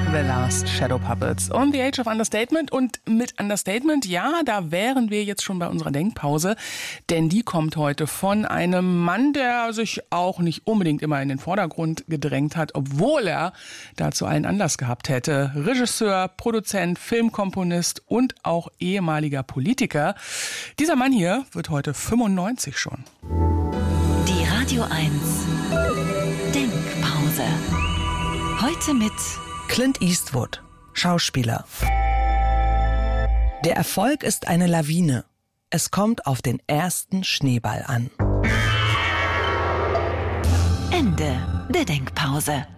The Last Shadow Puppets on the Age of Understatement. Und mit Understatement, ja, da wären wir jetzt schon bei unserer Denkpause. Denn die kommt heute von einem Mann, der sich auch nicht unbedingt immer in den Vordergrund gedrängt hat, obwohl er dazu allen Anlass gehabt hätte. Regisseur, Produzent, Filmkomponist und auch ehemaliger Politiker. Dieser Mann hier wird heute 95 schon. Die Radio 1 Denkpause. Heute mit Clint Eastwood, Schauspieler. Der Erfolg ist eine Lawine. Es kommt auf den ersten Schneeball an. Ende der Denkpause.